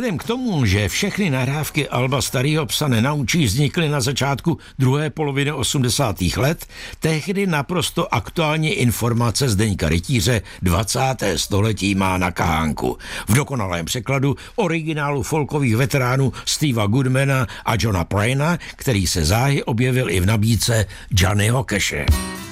Vzhledem k tomu, že všechny nahrávky alba Starýho psa nenaučí vznikly na začátku druhé poloviny 80. let, tehdy naprosto aktuální informace Zdeňka Rytíře 20. století má na kahánku. V dokonalém překladu originálu folkových veteránů Steva Goodmana a Johna Pryna, který se záhy objevil i v nabídce Johnnyho Cashe.